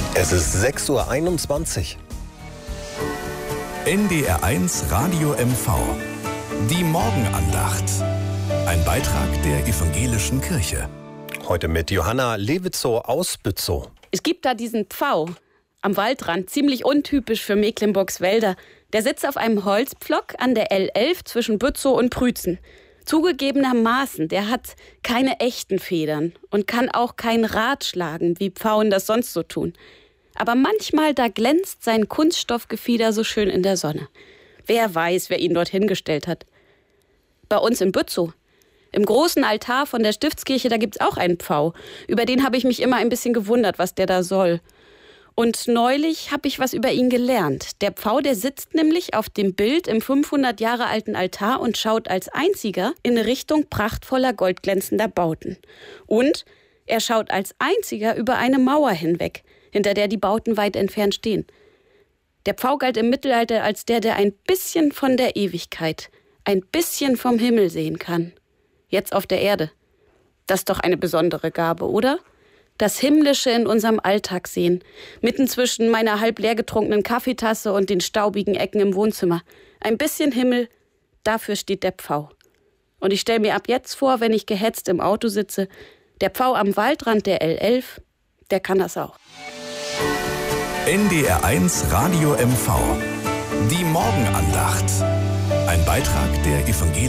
Es ist 6:21 Uhr. NDR1 Radio MV. Die Morgenandacht. Ein Beitrag der Evangelischen Kirche. Heute mit Johanna Lewitzow aus Bützow. Es gibt da diesen Pfau am Waldrand, ziemlich untypisch für Mecklenburgs Wälder. Der sitzt auf einem Holzpflock an der L11 zwischen Bützow und Prützen. Zugegebenermaßen, der hat keine echten Federn und kann auch kein Rad schlagen, wie Pfauen das sonst so tun. Aber manchmal, da glänzt sein Kunststoffgefieder so schön in der Sonne. Wer weiß, wer ihn dorthin gestellt hat. Bei uns in Bützow, im großen Altar von der Stiftskirche, da gibt's auch einen Pfau. Über den habe ich mich immer ein bisschen gewundert, was der da soll. Und neulich habe ich was über ihn gelernt. Der Pfau, der sitzt nämlich auf dem Bild im 500 Jahre alten Altar und schaut als einziger in Richtung prachtvoller goldglänzender Bauten. Und er schaut als einziger über eine Mauer hinweg, hinter der die Bauten weit entfernt stehen. Der Pfau galt im Mittelalter als der ein bisschen von der Ewigkeit, ein bisschen vom Himmel sehen kann. Jetzt auf der Erde. Das ist doch eine besondere Gabe, oder? Das Himmlische in unserem Alltag sehen. Mitten zwischen meiner halb leer getrunkenen Kaffeetasse und den staubigen Ecken im Wohnzimmer. Ein bisschen Himmel, dafür steht der Pfau. Und ich stelle mir ab jetzt vor, wenn ich gehetzt im Auto sitze, der Pfau am Waldrand der L11, der kann das auch. NDR1 Radio MV. Die Morgenandacht. Ein Beitrag der Evangelischen